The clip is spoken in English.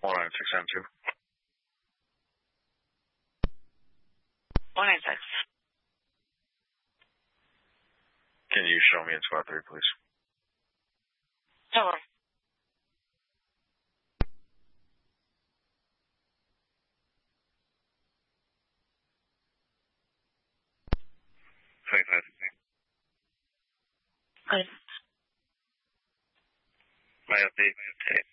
196N2. 196. Can you show me in Squad 3, please? Hello. 25. Good. My update today.